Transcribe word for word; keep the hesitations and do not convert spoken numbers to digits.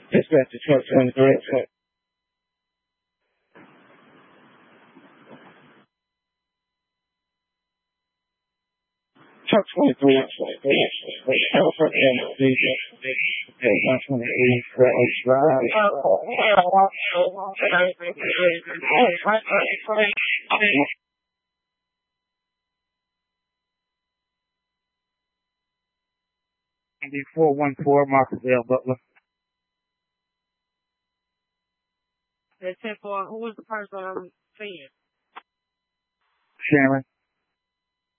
Dispatch to truck twenty-three. Truck twenty-three, twenty-three, California, one twenty-three, Drive. four one four, Marcusville, Butler. That's ten four. Who was the person I'm seeing? Sharon.